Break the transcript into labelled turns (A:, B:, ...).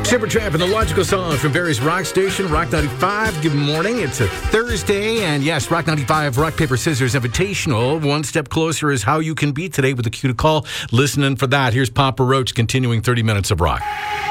A: Supertramp and the Logical Song from Barrie's Rock Station, Rock 95. Good morning. It's a Thursday, and yes, Rock 95 Rock, Paper, Scissors Invitational. One step closer is how you can beat today with a cue to call. Listening for that. Here's Papa Roach continuing 30 minutes of rock.